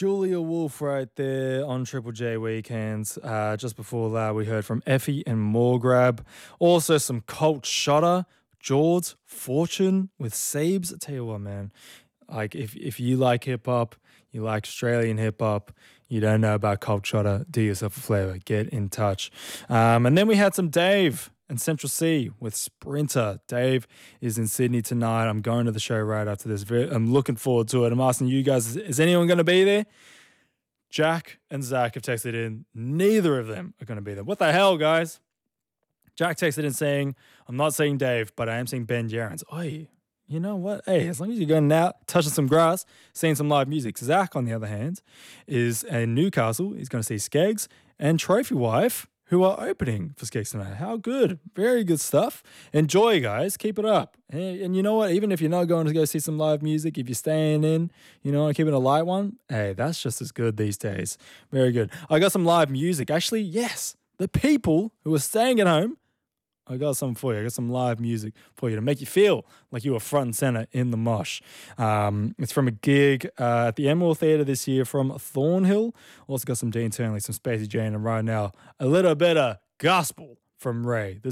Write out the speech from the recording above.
Julia Wolf right there on Triple J Weekends. Just before that, we heard from Effie and Morgrab. Also, some Colt Shotter, George Fortune with Sabes. I tell you what, man. Like, if you like hip hop, you like Australian hip hop, you don't know about Colt Shotter, do yourself a flavor. Get in touch. And then we had some Dave and Central C with Sprinter. Dave is in Sydney tonight. I'm going to the show right after this. I'm looking forward to it. I'm asking you guys, is anyone going to be there? Jack and Zach have texted in. Neither of them are going to be there. What the hell, guys? Jack texted in saying, I'm not seeing Dave, but I am seeing Ben Jarens. Oi, you know what? Hey, as long as you're going out, touching some grass, seeing some live music. Zach, on the other hand, is in Newcastle. He's going to see Skeggs and Trophy Wife, who are opening for Skeggs tonight. How good. Very good stuff. Enjoy, guys. Keep it up. And you know what? Even if you're not going to go see some live music, if you're staying in, keeping a light one, hey, that's just as good these days. Very good. I got some live music. Actually, yes, the people who are staying at home, I got something for you. I got some live music for you to make you feel like you were front and center in the mosh. It's from a gig at the Emerald Theatre this year from Thornhill. Also got some Dean Turnley, some Spacey Jane, and right now, a little bit of gospel from Ray.